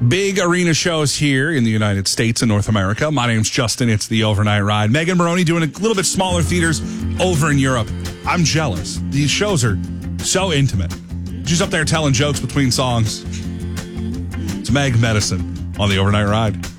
Big arena shows here in the United States and North America. My name's Justin. It's the Overnight Ride. Megan Maroney doing a little bit smaller theaters over in Europe. I'm jealous. These shows are so intimate. She's up there telling jokes between songs. It's Meg Medicine on the Overnight Ride.